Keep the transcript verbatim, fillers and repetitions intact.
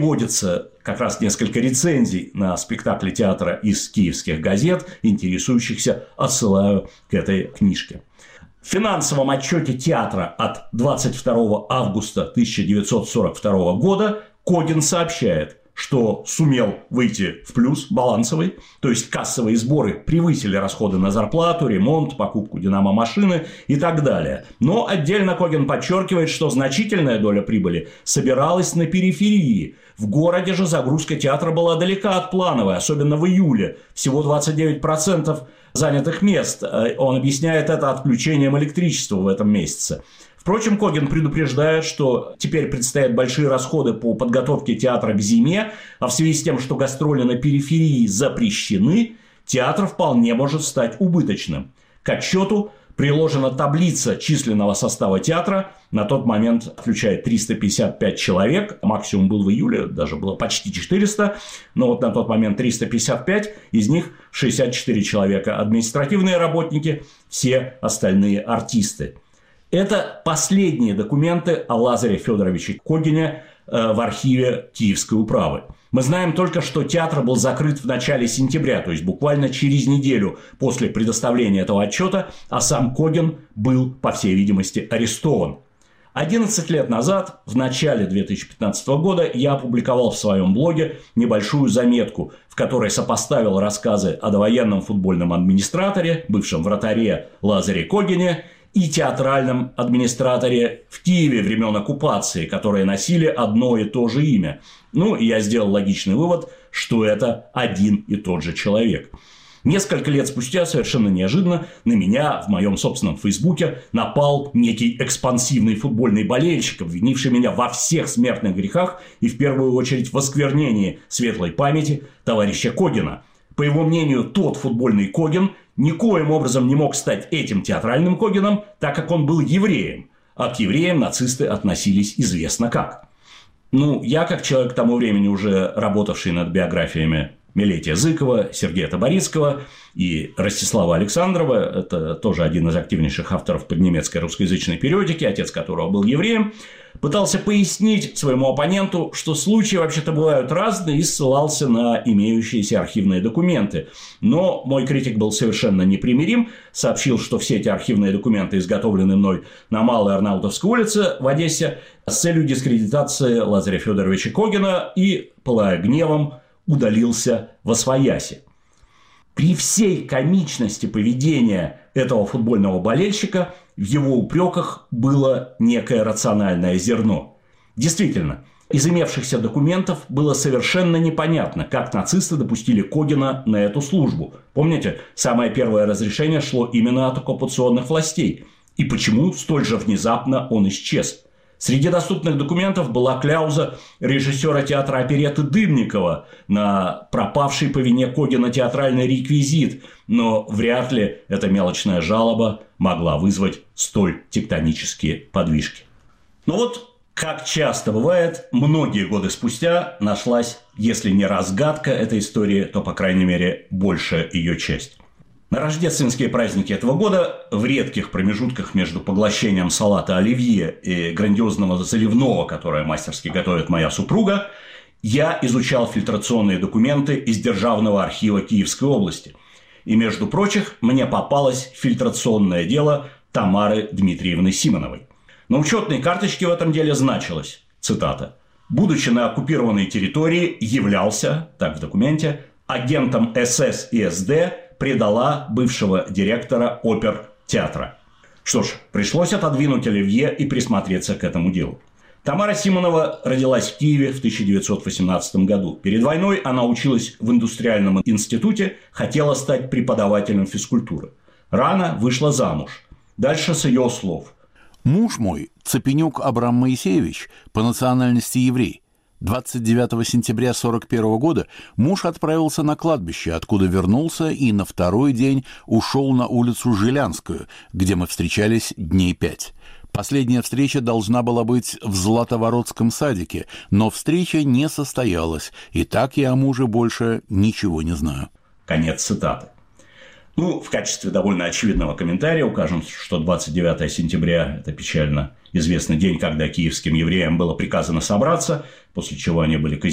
приводится как раз несколько рецензий на спектакли театра из киевских газет. Интересующихся отсылаю к этой книжке. В финансовом отчете театра от двадцать второго августа тысяча девятьсот сорок второго года Коген сообщает, что сумел выйти в плюс балансовый, то есть кассовые сборы превысили расходы на зарплату, ремонт, покупку динамо-машины и так далее. Но отдельно Коген подчеркивает, что значительная доля прибыли собиралась на периферии. В городе же загрузка театра была далека от плановой, особенно в июле. Всего двадцать девять процентов занятых мест. Он объясняет это отключением электричества в этом месяце. Впрочем, Коген предупреждает, что теперь предстоят большие расходы по подготовке театра к зиме, а в связи с тем, что гастроли на периферии запрещены, театр вполне может стать убыточным. К отчету приложена таблица численного состава театра. На тот момент включает триста пятьдесят пять человек. Максимум был в июле, даже было почти четыреста. Но вот на тот момент триста пятьдесят пять, из них шестьдесят четыре человека административные работники, все остальные артисты. Это последние документы о Лазаре Федоровиче Когене в архиве Киевской управы. Мы знаем только, что театр был закрыт в начале сентября, то есть буквально через неделю после предоставления этого отчета, а сам Коген был, по всей видимости, арестован. одиннадцать лет назад, в начале две тысячи пятнадцатого года, я опубликовал в своем блоге небольшую заметку, в которой сопоставил рассказы о довоенном футбольном администраторе, бывшем вратаре Лазаре Когене, и театральном администраторе в Киеве времен оккупации, которые носили одно и то же имя. Ну, и я сделал логичный вывод, что это один и тот же человек. Несколько лет спустя, совершенно неожиданно, на меня в моем собственном фейсбуке напал некий экспансивный футбольный болельщик, обвинивший меня во всех смертных грехах и в первую очередь в осквернении светлой памяти товарища Когена. По его мнению, тот футбольный Коген никоим образом не мог стать этим театральным Когеном, так как он был евреем. А к евреям нацисты относились известно как. Ну, я, как человек к тому времени, уже работавший над биографиями Милетия Зыкова, Сергея Таборицкого и Ростислава Александрова, это тоже один из активнейших авторов поднемецкой русскоязычной периодики, отец которого был евреем, пытался пояснить своему оппоненту, что случаи вообще-то бывают разные, и ссылался на имеющиеся архивные документы. Но мой критик был совершенно непримирим, сообщил, что все эти архивные документы изготовлены мной на Малой Арнаутовской улице в Одессе с целью дискредитации Лазаря Федоровича Когена и, пылая гневом, удалился восвояси. При всей комичности поведения этого футбольного болельщика в его упреках было некое рациональное зерно. Действительно, из имевшихся документов было совершенно непонятно, как нацисты допустили Когена на эту службу. Помните, самое первое разрешение шло именно от оккупационных властей. И почему столь же внезапно он исчез? Среди доступных документов была кляуза режиссера театра оперетты Дымникова на пропавший по вине Когена театральный реквизит, но вряд ли эта мелочная жалоба могла вызвать столь тектонические подвижки. Но вот, как часто бывает, многие годы спустя нашлась, если не разгадка этой истории, то, по крайней мере, большая ее часть. На рождественские праздники этого года, в редких промежутках между поглощением салата оливье и грандиозного заливного, которое мастерски готовит моя супруга, я изучал фильтрационные документы из Державного архива Киевской области. И, между прочих, мне попалось фильтрационное дело Тамары Дмитриевны Симоновой. На учетной карточке в этом деле значилось, цитата, «будучи на оккупированной территории, являлся, так в документе, агентом эс эс и эс дэ, предала бывшего директора опертеатра». Что ж, пришлось отодвинуть оливье и присмотреться к этому делу. Тамара Симонова родилась в Киеве в тысяча девятьсот восемнадцатом году. Перед войной она училась в индустриальном институте, хотела стать преподавателем физкультуры. Рано вышла замуж. Дальше с ее слов. «Муж мой, Цепенюк Абрам Моисеевич, по национальности еврей. двадцать девятого сентября сорок первого года муж отправился на кладбище, откуда вернулся и на второй день ушел на улицу Жилянскую, где мы встречались дней пять. Последняя встреча должна была быть в Златоворотском садике, но встреча не состоялась, и так я о муже больше ничего не знаю». Конец цитаты. Ну, в качестве довольно очевидного комментария укажем, что двадцать девятого сентября – это печально известный день, когда киевским евреям было приказано собраться, после чего они были казнены.